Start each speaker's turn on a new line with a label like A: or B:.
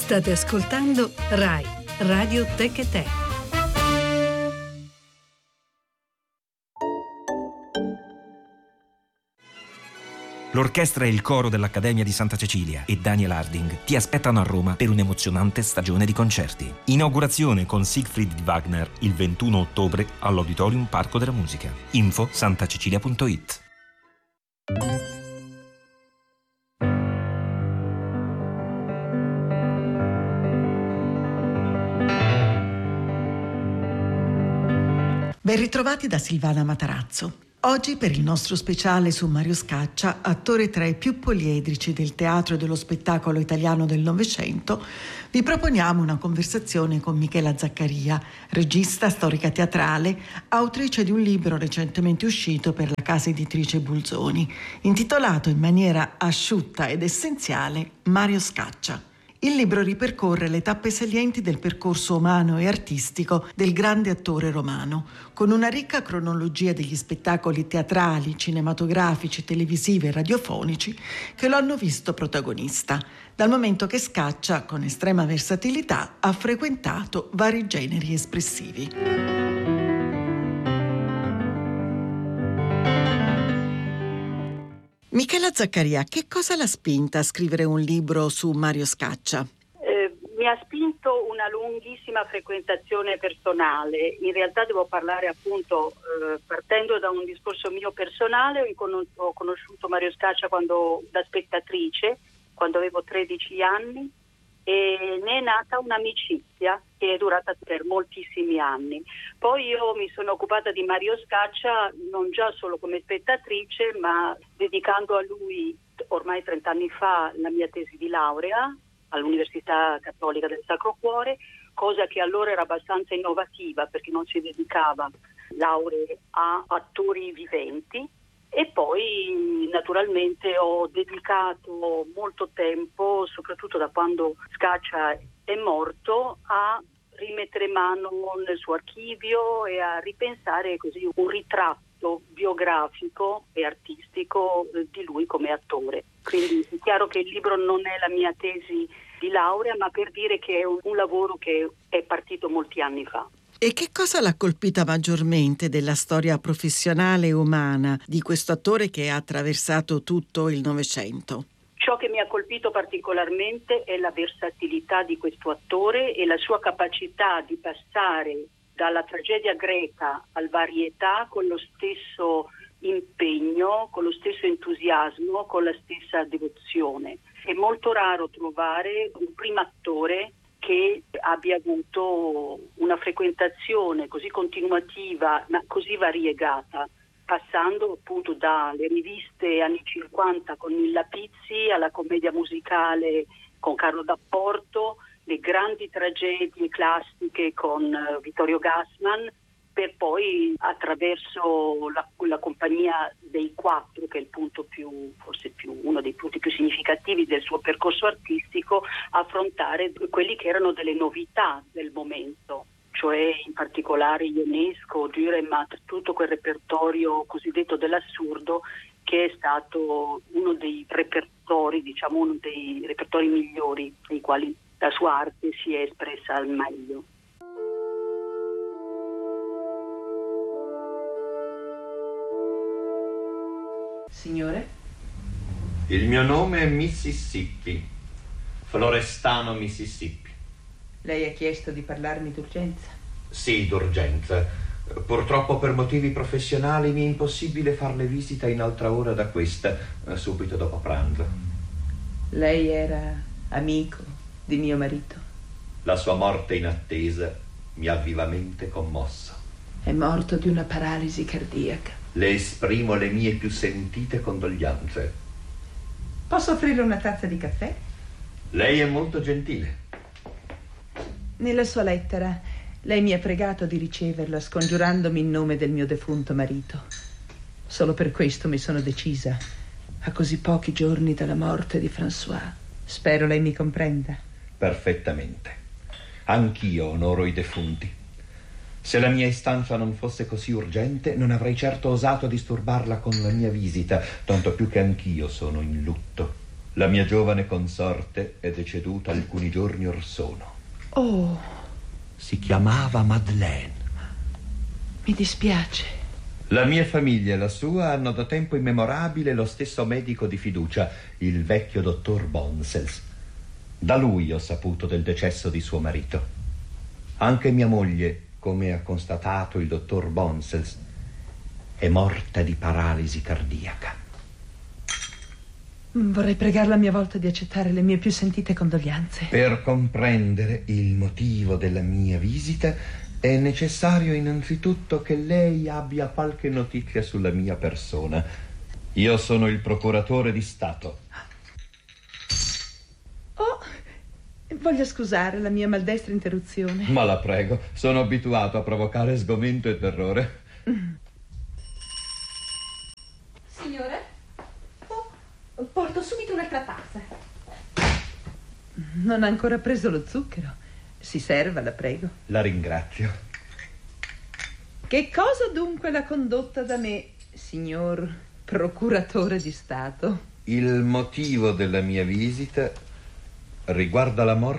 A: State ascoltando RAI, Radio Tech e Te.
B: L'orchestra e il coro dell'Accademia di Santa Cecilia e Daniel Harding ti aspettano a Roma per un'emozionante stagione di concerti. Inaugurazione con Siegfried di Wagner il 21 ottobre all'Auditorium Parco della Musica. Info santacecilia.it.
C: Ben ritrovati da Silvana Matarazzo. Oggi per il nostro speciale su Mario Scaccia, attore tra i più poliedrici del teatro e dello spettacolo italiano del Novecento, vi proponiamo una conversazione con Michela Zaccaria, regista, storica teatrale, autrice di un libro recentemente uscito per la casa editrice Bulzoni, intitolato in maniera asciutta ed essenziale Mario Scaccia. Il libro ripercorre le tappe salienti del percorso umano e artistico del grande attore romano, con una ricca cronologia degli spettacoli teatrali, cinematografici, televisivi e radiofonici che lo hanno visto protagonista, dal momento che Scaccia, con estrema versatilità, ha frequentato vari generi espressivi. Michela Zaccaria, che cosa l'ha spinta a scrivere un libro su Mario Scaccia?
D: Mi ha spinto una lunghissima frequentazione personale. In realtà devo parlare appunto partendo da un discorso mio personale. Ho conosciuto Mario Scaccia da spettatrice, quando avevo 13 anni, e ne è nata un'amicizia che è durata per moltissimi anni. Poi io mi sono occupata di Mario Scaccia non già solo come spettatrice, ma dedicando a lui ormai 30 anni fa la mia tesi di laurea all'Università Cattolica del Sacro Cuore, cosa che allora era abbastanza innovativa perché non si dedicava lauree a attori viventi. E poi naturalmente ho dedicato molto tempo, soprattutto da quando Scaccia è morto, a rimettere mano nel suo archivio e a ripensare così un ritratto biografico e artistico di lui come attore. Quindi è chiaro che il libro non è la mia tesi di laurea, ma per dire che è un lavoro che è partito molti anni fa.
C: E che cosa l'ha colpita maggiormente della storia professionale e umana di questo attore che ha attraversato tutto il Novecento?
D: Ciò che mi ha colpito particolarmente è la versatilità di questo attore e la sua capacità di passare dalla tragedia greca al varietà con lo stesso impegno, con lo stesso entusiasmo, con la stessa devozione. È molto raro trovare un primo attore che abbia avuto una frequentazione così continuativa, ma così variegata, passando appunto dalle riviste anni 50 con Nilla Pizzi alla commedia musicale con Carlo D'Apporto, le grandi tragedie classiche con Vittorio Gassman, per poi attraverso la compagnia dei Quattro, che è il punto uno dei punti più significativi del suo percorso artistico, affrontare quelli che erano delle novità del momento, cioè in particolare Ionesco, Dürrenmatt, tutto quel repertorio cosiddetto dell'assurdo che è stato uno dei repertori migliori nei quali la sua arte si è espressa al meglio.
E: Signore?
F: Il mio nome è Mississippi, Florestano Mississippi.
E: Lei ha chiesto di parlarmi d'urgenza?
F: Sì, d'urgenza. Purtroppo per motivi professionali mi è impossibile farle visita in altra ora da questa, subito dopo pranzo.
E: Lei era amico di mio marito?
F: La sua morte inattesa mi ha vivamente commosso.
E: È morto di una paralisi cardiaca.
F: Le esprimo le mie più sentite condoglianze.
E: Posso offrire una tazza di caffè?
F: Lei è molto gentile.
E: Nella sua lettera lei mi ha pregato di riceverla scongiurandomi in nome del mio defunto marito. Solo per questo mi sono decisa, a così pochi giorni dalla morte di François. Spero lei mi comprenda.
F: Perfettamente. Anch'io onoro i defunti. Se la mia istanza non fosse così urgente, non avrei certo osato disturbarla con la mia visita, tanto più che anch'io sono in lutto. La mia giovane consorte è deceduta alcuni giorni or sono.
E: Oh,
F: Si chiamava Madeleine.
E: mi dispiace.
F: La mia famiglia e la sua hanno da tempo immemorabile lo stesso medico di fiducia, il vecchio dottor Bonsels. Da lui ho saputo del decesso di suo marito. Anche mia moglie, come ha constatato il dottor Bonsels, è morta di paralisi cardiaca.
E: Vorrei pregarla a mia volta di accettare le mie più sentite condoglianze.
F: Per comprendere il motivo della mia visita è necessario innanzitutto che lei abbia qualche notizia sulla mia persona. Io sono il procuratore di Stato.
E: Oh, voglio scusare la mia maldestra interruzione.
F: Ma la prego, sono abituato a provocare sgomento e terrore.
G: Signore? Porto subito un'altra tazza.
E: Non ha ancora preso lo zucchero. Si serva, la prego.
F: La ringrazio.
E: Che cosa dunque l'ha condotta da me, signor procuratore di Stato?
F: Il motivo della mia visita riguarda la morte